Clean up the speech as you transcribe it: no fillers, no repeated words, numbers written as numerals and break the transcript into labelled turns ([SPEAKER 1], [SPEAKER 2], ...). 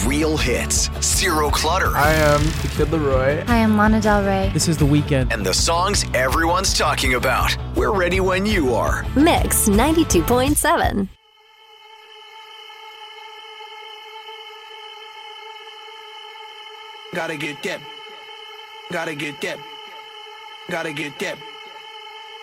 [SPEAKER 1] real hits, zero clutter,
[SPEAKER 2] I am the Kid Leroy.
[SPEAKER 3] Hi, I'm Lana Del Rey.
[SPEAKER 4] This is The Weeknd.
[SPEAKER 1] and the songs everyone's talking about. We're ready when you are.
[SPEAKER 5] Mix 92.7.
[SPEAKER 6] Gotta get that. Gotta get that. Gotta get that.